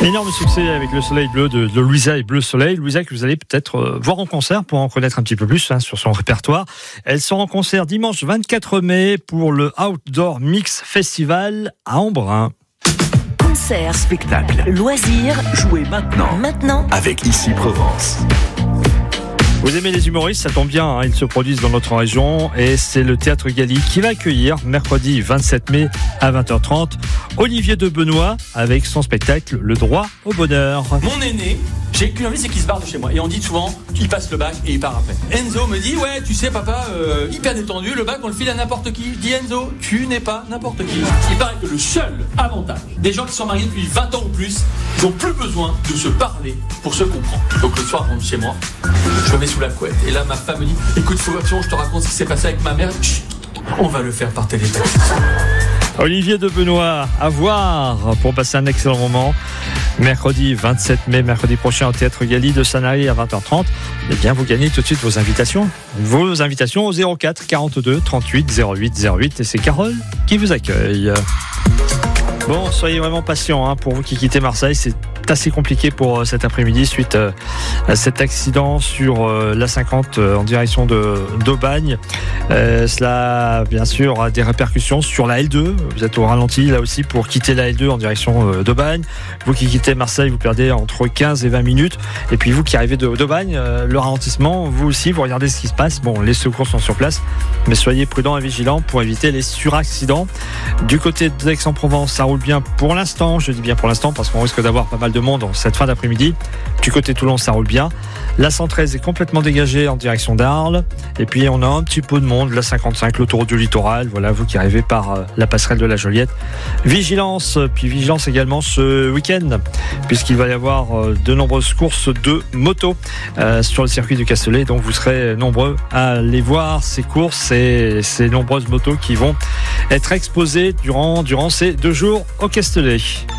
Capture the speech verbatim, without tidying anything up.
Énorme succès avec le Soleil Bleu de, de Louisa et Bleu Soleil. Louisa que vous allez peut-être euh, voir en concert pour en connaître un petit peu plus hein, sur son répertoire. Elle sera en concert dimanche vingt-quatre mai pour le Outdoor Mix Festival à Embrun. Concert, spectacle, loisirs, jouez maintenant, maintenant avec Ici Provence. Vous aimez les humoristes, ça tombe bien, hein, ils se produisent dans notre région et c'est le Théâtre Galie qui va accueillir mercredi vingt-sept mai à vingt heures trente Olivier de Benoît avec son spectacle Le Droit au Bonheur. Mon aîné, j'ai qu'une envie, c'est qu'il se barre de chez moi. Et on dit souvent, il passe le bac et il part après. Enzo me dit, ouais, tu sais papa, euh, hyper détendu, le bac on le file à n'importe qui. Je dis Enzo, tu n'es pas n'importe qui. Il paraît que le seul avantage des gens qui sont mariés depuis vingt ans ou plus, ils n'ont plus besoin de se parler pour se comprendre. Donc le soir, on rentre chez moi, je me mets sous la couette. Et là, ma femme me dit, écoute, faut absolument, je te raconte ce qui s'est passé avec ma mère. Chut, on va le faire par téléphone. Olivier de Benoît, à voir pour passer un excellent moment. Mercredi vingt-sept mai, mercredi prochain au Théâtre Galie de Sanary à vingt heures trente. Eh bien, vous gagnez tout de suite vos invitations. Vos invitations au zéro quatre quarante-deux trente-huit zéro huit zéro huit. Et c'est Carole qui vous accueille. Bon, soyez vraiment patients hein, pour vous qui quittez Marseille. C'est assez compliqué pour euh, cet après-midi suite euh, à cet accident sur euh, l'A cinquante euh, en direction de d'Aubagne. Euh, cela, bien sûr, a des répercussions sur la L deux. Vous êtes au ralenti là aussi pour quitter la L deux en direction euh, d'Aubagne. Vous qui quittez Marseille, vous perdez entre quinze et vingt minutes. Et puis vous qui arrivez de, d'Aubagne, euh, le ralentissement, vous aussi, vous regardez ce qui se passe. Bon, les secours sont sur place, mais soyez prudents et vigilants pour éviter les suraccidents. Du côté d'Aix-en-Provence, ça roule bien pour l'instant. Je dis bien pour l'instant parce qu'on risque d'avoir pas mal de monde en cette fin d'après-midi. Du côté Toulon, ça roule bien. La cent treize est complètement dégagée en direction d'Arles. Et puis on a un petit peu de monde. La cinquante-cinq, l'autoroute du littoral. Voilà, vous qui arrivez par euh, la passerelle de la Joliette. Vigilance, puis vigilance également ce week-end, puisqu'il va y avoir euh, de nombreuses courses de moto euh, sur le circuit du Castellet. Donc vous serez nombreux à aller voir ces courses et ces nombreuses motos qui vont être exposées durant, durant ces deux jours au Castellet.